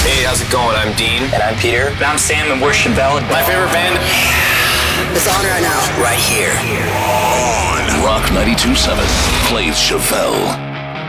Hey, how's it going? I'm Dean. And I'm Peter. And I'm Sam, and we're Chevelle. My favorite band. It's on right now. Right here. On Rock 92.7 plays Chevelle.